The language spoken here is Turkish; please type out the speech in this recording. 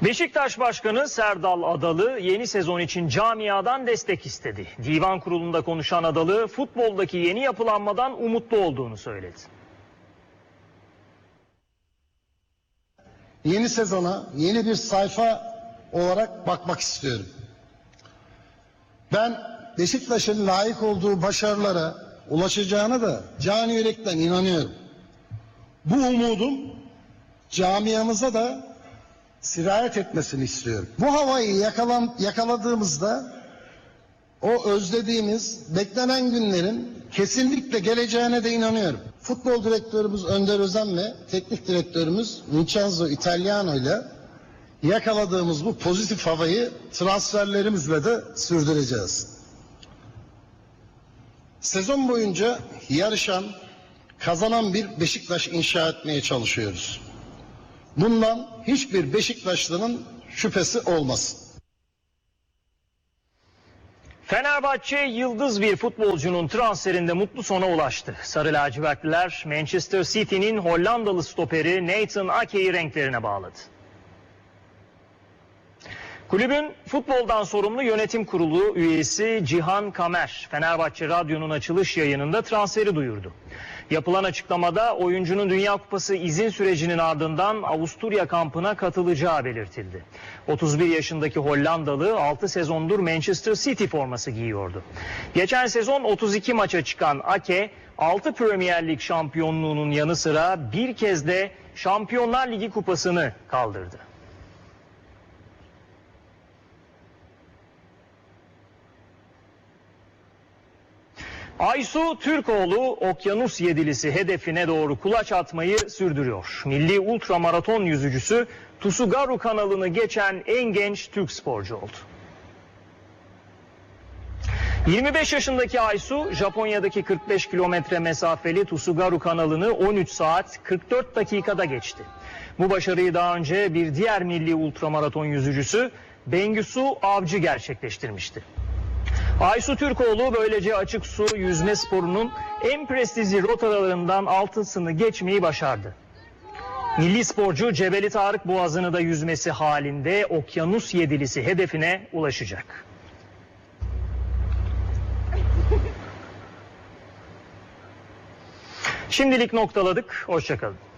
Beşiktaş Başkanı Serdal Adalı yeni sezon için camiadan destek istedi. Divan kurulunda konuşan Adalı futboldaki yeni yapılanmadan umutlu olduğunu söyledi. Yeni sezona yeni bir sayfa olarak bakmak istiyorum. Ben Beşiktaş'ın layık olduğu başarılara ulaşacağına da canı yürekten inanıyorum. Bu umudum camiamıza da sirayet etmesini istiyorum. Bu havayı yakaladığımızda o özlediğimiz, beklenen günlerin kesinlikle geleceğine de inanıyorum. Futbol direktörümüz Önder Özen ve teknik direktörümüz Vincenzo Italiano ile yakaladığımız bu pozitif havayı transferlerimizle de sürdüreceğiz. Sezon boyunca yarışan, kazanan bir Beşiktaş inşa etmeye çalışıyoruz. Bundan hiçbir Beşiktaşlı'nın şüphesi olmasın. Fenerbahçe yıldız bir futbolcunun transferinde mutlu sona ulaştı. Sarı lacivertliler Manchester City'nin Hollandalı stoperi Nathan Ake'yi renklerine bağladı. Kulübün futboldan sorumlu yönetim kurulu üyesi Cihan Kamer, Fenerbahçe Radyo'nun açılış yayınında transferi duyurdu. Yapılan açıklamada oyuncunun Dünya Kupası izin sürecinin ardından Avusturya kampına katılacağı belirtildi. 31 yaşındaki Hollandalı 6 sezondur Manchester City forması giyiyordu. Geçen sezon 32 maça çıkan Ake, 6 Premier Lig şampiyonluğunun yanı sıra bir kez de Şampiyonlar Ligi kupasını kaldırdı. Aysu Türkoğlu Okyanus Yedilisi hedefine doğru kulaç atmayı sürdürüyor. Milli ultramaraton yüzücüsü Tusugaru kanalını geçen en genç Türk sporcu oldu. 25 yaşındaki Aysu, Japonya'daki 45 kilometre mesafeli Tusugaru kanalını 13 saat 44 dakikada geçti. Bu başarıyı daha önce bir diğer milli ultramaraton yüzücüsü Bengisu Avcı gerçekleştirmişti. Aysu Türkoğlu böylece açık su yüzme sporunun en prestijli rotalarından 6'sını geçmeyi başardı. Milli sporcu Cebeli Tarık Boğazı'nı da yüzmesi halinde Okyanus Yedilisi hedefine ulaşacak. Şimdilik noktaladık. Hoşça kalın.